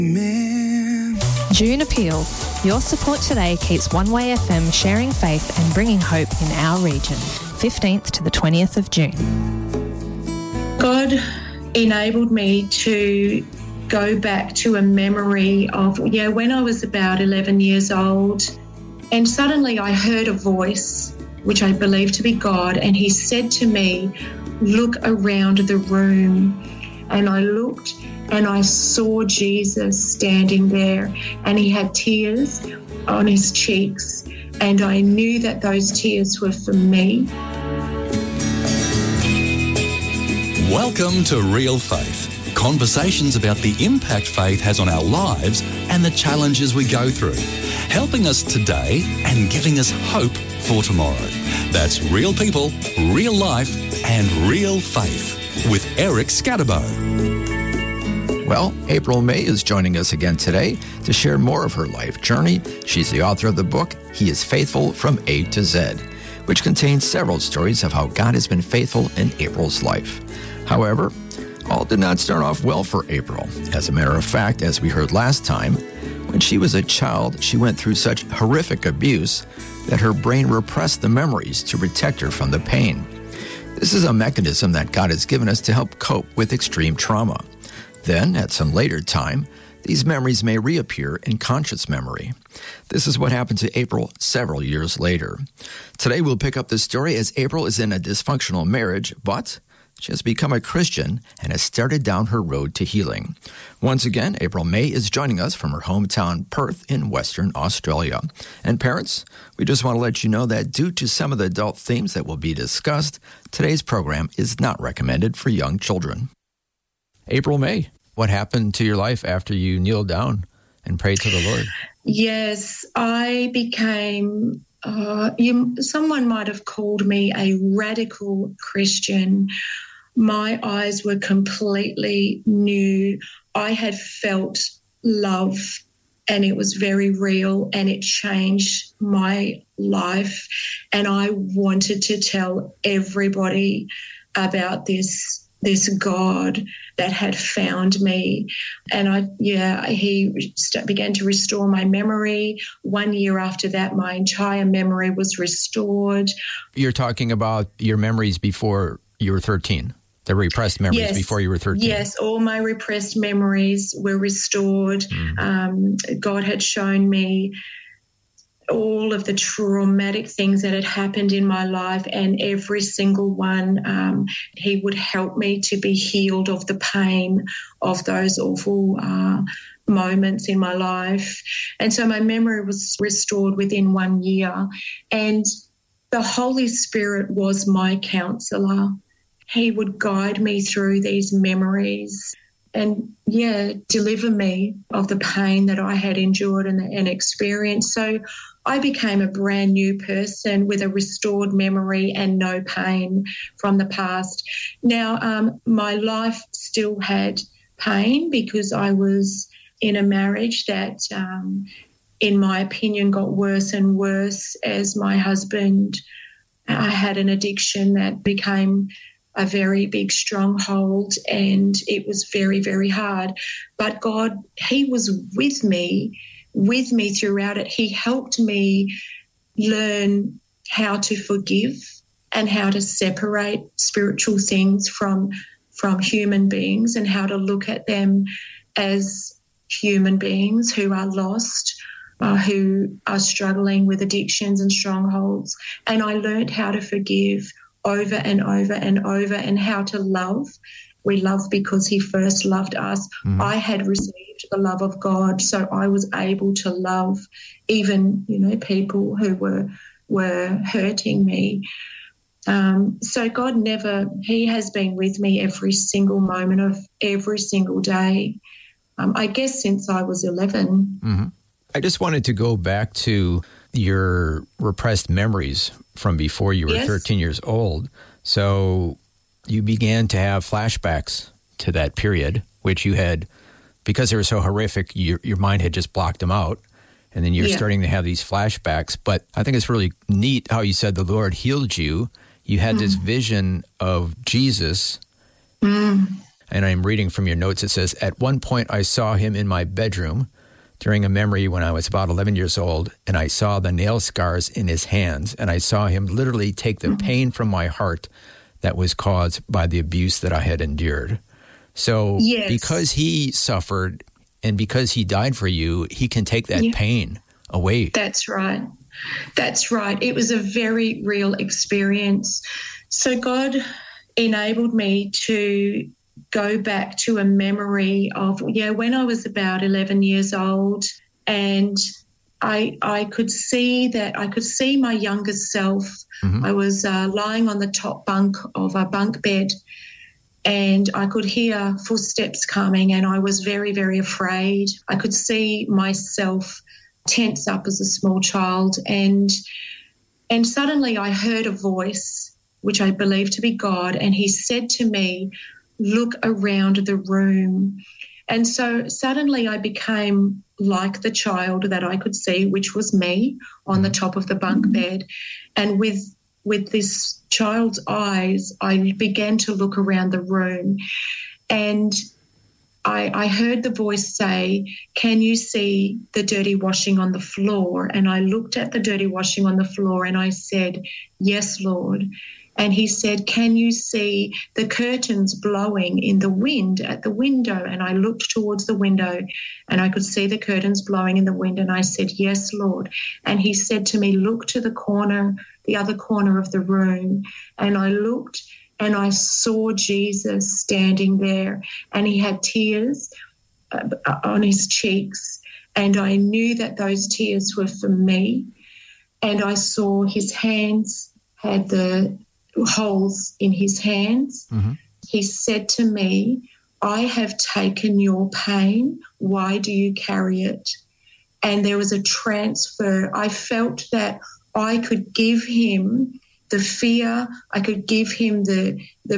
June Appeal. Your support today keeps One Way FM sharing faith and bringing hope in our region. 15th to the 20th of June. God enabled me to go back to a memory of, when I was about 11 years old, and suddenly I heard a voice, which I believe to be God, and he said to me, look around the room. And I looked and I saw Jesus standing there, and he had tears on his cheeks, and I knew that those tears were for me. Welcome to Real Faith, conversations about the impact faith has on our lives and the challenges we go through, helping us today and giving us hope for tomorrow. That's real people, real life, and real faith with Eric Scatterbo. Well, April May is joining us again today to share more of her life journey. She's the author of the book, He is Faithful from A to Z, which contains several stories of how God has been faithful in April's life. However, all did not start off well for April. As a matter of fact, as we heard last time, when she was a child, she went through such horrific abuse that her brain repressed the memories to protect her from the pain. This is a mechanism that God has given us to help cope with extreme trauma. Then, at some later time, these memories may reappear in conscious memory. This is what happened to April several years later. Today, we'll pick up the story as April is in a dysfunctional marriage, but she has become a Christian and has started down her road to healing. Once again, April May is joining us from her hometown, Perth, in Western Australia. And parents, we just want to let you know that due to some of the adult themes that will be discussed, today's program is not recommended for young children. April May, what happened to your life after you kneeled down and prayed to the Lord? Yes, I became, someone might have called me a radical Christian. My eyes were completely new. I had felt love, and it was very real, and it changed my life. And I wanted to tell everybody about this God that had found me. And he began to restore my memory. 1 year after that, my entire memory was restored. You're talking about your memories before you were 13, the repressed memories before you were 13. Yes, all my repressed memories were restored. God had shown me all of the traumatic things that had happened in my life, and every single one, he would help me to be healed of the pain of those awful moments in my life. And so my memory was restored within 1 year, and the Holy Spirit was my counselor. He would guide me through these memories and, deliver me of the pain that I had endured and experienced. So I became a brand new person with a restored memory and no pain from the past. Now, my life still had pain because I was in a marriage that, in my opinion, got worse and worse as my husband had an addiction that became a very big stronghold, and it was very, very hard. But God, he was with me throughout it. He helped me learn how to forgive and how to separate spiritual things from human beings, and how to look at them as human beings who are lost, who are struggling with addictions and strongholds. And I learned how to forgive over and over and over, and how to love. We love because he first loved us. I had received the love of God, so I was able to love even, people who were hurting me. So God he has been with me every single moment of every single day, I guess since I was 11. I just wanted to go back to your repressed memories from before you were 13 years old. So you began to have flashbacks to that period, which you had, because they were so horrific, your mind had just blocked them out. And then you're starting to have these flashbacks. But I think it's really neat how you said the Lord healed you. You had this vision of Jesus. and I'm reading from your notes. It says, "At one point I saw him in my bedroom during a memory when I was about 11 years old, and I saw the nail scars in his hands, and I saw him literally take the pain from my heart that was caused by the abuse that I had endured." So because he suffered and because he died for you, he can take that pain away. That's right. That's right. It was a very real experience. So God enabled me to go back to a memory of, when I was about 11 years old, and I could see my younger self. Mm-hmm. I was lying on the top bunk of a bunk bed, and I could hear footsteps coming, and I was very, very afraid. I could see myself tense up as a small child, and suddenly I heard a voice, which I believed to be God, and he said to me, "Look around the room." And so suddenly I became like the child that I could see, which was me on the top of the bunk bed. And with this child's eyes, I began to look around the room, and I heard the voice say, "Can you see the dirty washing on the floor?" And I looked at the dirty washing on the floor and I said, "Yes, Lord." And he said, "Can you see the curtains blowing in the wind at the window?" And I looked towards the window and I could see the curtains blowing in the wind. And I said, "Yes, Lord." And he said to me, "Look to the other corner of the room." And I looked and I saw Jesus standing there, and he had tears on his cheeks. And I knew that those tears were for me. And I saw his hands had the holes in his hands. Mm-hmm. He said to me, "I have taken your pain. Why do you carry it?" And there was a transfer. I felt that I could give him the fear, I could give him the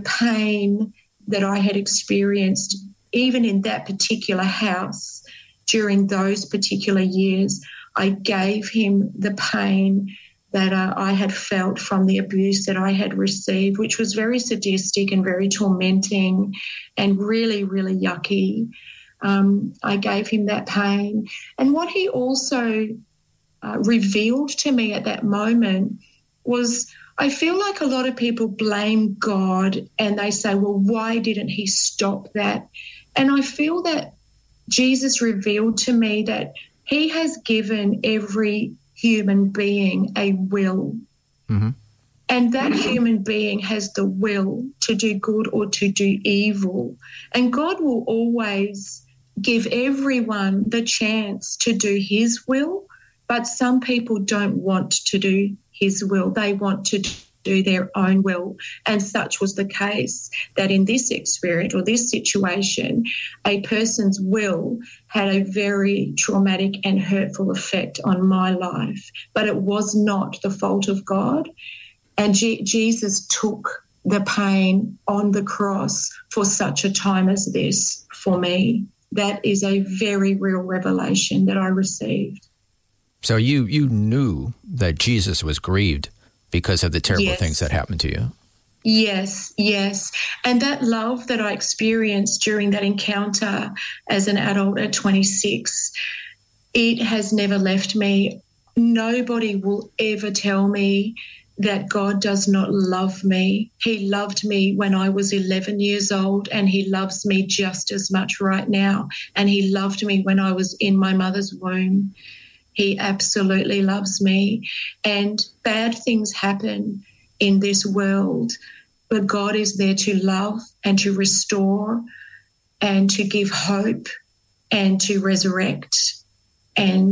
pain that I had experienced even in that particular house during those particular years. I gave him the pain that I had felt from the abuse that I had received, which was very sadistic and very tormenting and really, really yucky. I gave him that pain. And what he also revealed to me at that moment was, I feel like a lot of people blame God and they say, "Well, why didn't he stop that?" And I feel that Jesus revealed to me that he has given every human being a will. Mm-hmm. And that human being has the will to do good or to do evil. And God will always give everyone the chance to do his will, but some people don't want to do his will. They want to do their own will. And such was the case that in this experience or this situation, a person's will had a very traumatic and hurtful effect on my life. But it was not the fault of God. And Jesus took the pain on the cross for such a time as this for me. That is a very real revelation that I received. So you knew that Jesus was grieved because of the terrible things that happened to you. Yes. And that love that I experienced during that encounter as an adult at 26, it has never left me. Nobody will ever tell me that God does not love me. He loved me when I was 11 years old, and he loves me just as much right now. And he loved me when I was in my mother's womb. He absolutely loves me. And bad things happen in this world, but God is there to love and to restore and to give hope and to resurrect and,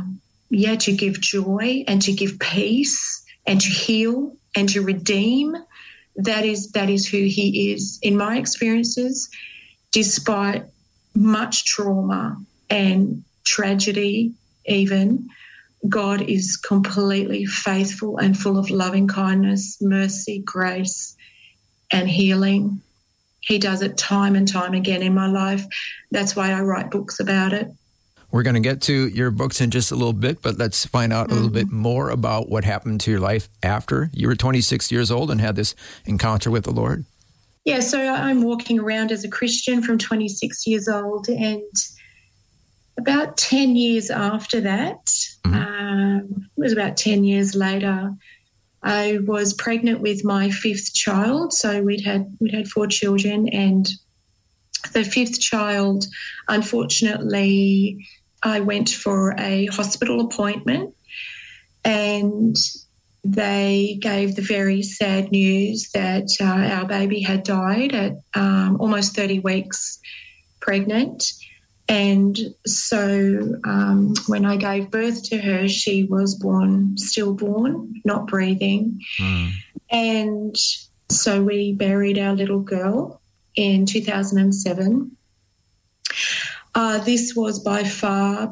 to give joy and to give peace and to heal and to redeem. That is who he is. In my experiences, despite much trauma and tragedy, even, God is completely faithful and full of loving kindness, mercy, grace, and healing. He does it time and time again in my life. That's why I write books about it. We're going to get to your books in just a little bit, but let's find out a little bit more about what happened to your life after you were 26 years old and had this encounter with the Lord. Yeah, so I'm walking around as a Christian from 26 years old, and about 10 years after that, it was about 10 years later, I was pregnant with my fifth child. So we'd had 4 children, and the fifth child, unfortunately, I went for a hospital appointment, and they gave the very sad news that our baby had died at almost 30 weeks pregnant. And so when I gave birth to her, she was stillborn, not breathing. And so we buried our little girl in 2007. This was by far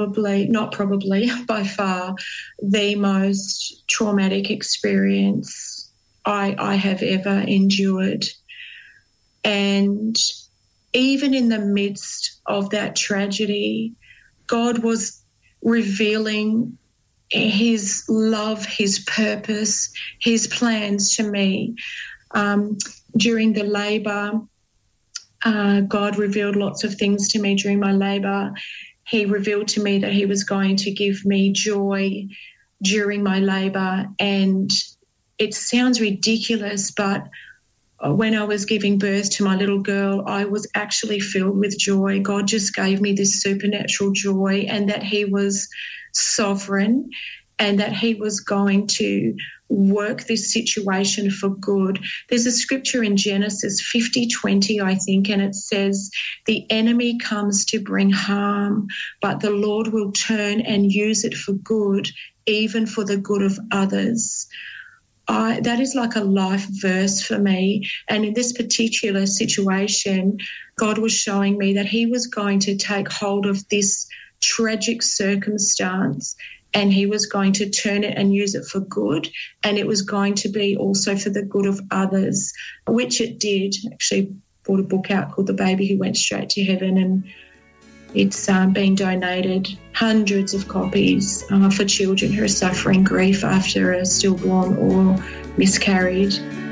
the most traumatic experience I have ever endured. And even in the midst of that tragedy, God was revealing his love, his purpose, his plans to me. During the labour, God revealed lots of things to me during my labour. He revealed to me that he was going to give me joy during my labour. And it sounds ridiculous, but when I was giving birth to my little girl, I was actually filled with joy. God just gave me this supernatural joy, and that he was sovereign and that he was going to work this situation for good. There's a scripture in Genesis 50:20, I think, and it says, the enemy comes to bring harm, but the Lord will turn and use it for good, even for the good of others. That is like a life verse for me. And in this particular situation, God was showing me that he was going to take hold of this tragic circumstance and he was going to turn it and use it for good. And it was going to be also for the good of others, which it did. Actually brought a book out called The Baby Who Went Straight to Heaven, and it's been donated, hundreds of copies for children who are suffering grief after a stillborn or miscarried.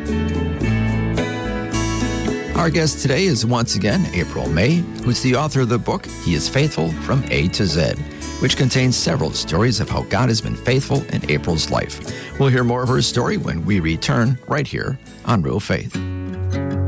Our guest today is once again April May, who's the author of the book, He is Faithful from A to Z, which contains several stories of how God has been faithful in April's life. We'll hear more of her story when we return right here on Real Faith.